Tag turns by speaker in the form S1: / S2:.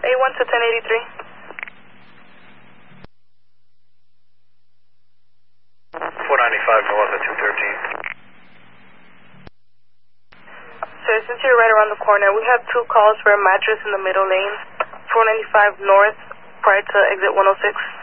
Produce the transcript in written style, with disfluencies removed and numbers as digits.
S1: A1 to 1083.
S2: 495 north at 213.
S1: Sir, since you're right around the corner, we have 2 calls for a mattress in the middle lane, 495 north, prior to exit 106.